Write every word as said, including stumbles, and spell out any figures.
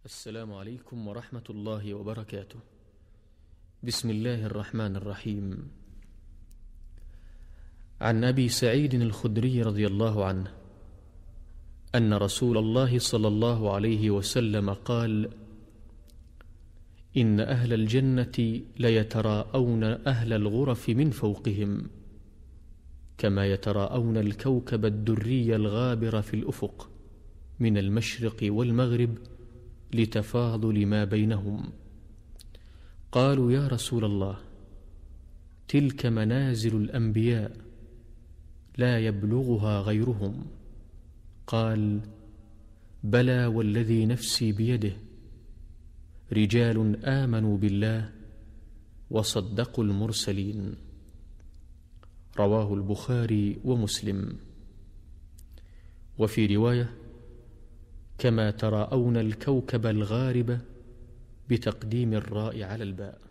السلام عليكم ورحمة الله وبركاته. بسم الله الرحمن الرحيم. عن أبي سعيد الخدري رضي الله عنه أن رسول الله صلى الله عليه وسلم قال: إن أهل الجنة ليتراءون أهل الغرف من فوقهم كما يتراءون الكوكب الدري الغابر في الأفق من المشرق والمغرب لتفاضل ما بينهم. قالوا: يا رسول الله، تلك منازل الأنبياء لا يبلغها غيرهم. قال: بلى والذي نفسي بيده، رجال آمنوا بالله وصدقوا المرسلين. رواه البخاري ومسلم. وفي رواية: كما تراءون الكوكب الغارب، بتقديم الراء على الباء.